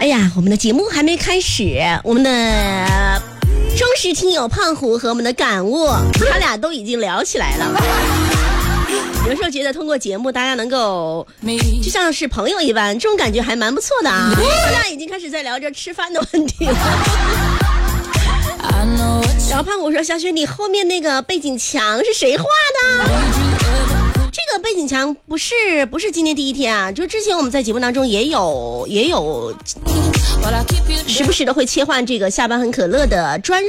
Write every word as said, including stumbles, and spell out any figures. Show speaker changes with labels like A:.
A: 哎呀，我们的节目还没开始，我们的忠实听友胖虎和我们的感悟，他俩都已经聊起来了。有时候觉得通过节目，大家能够就像是朋友一般，这种感觉还蛮不错的啊。他俩已经开始在聊着吃饭的问题了。然后胖虎说：“小雪，你后面那个背景墙是谁画的？”这个背景墙不是不是今天第一天啊，就之前我们在节目当中也有也有，时不时的会切换这个下班很可乐的专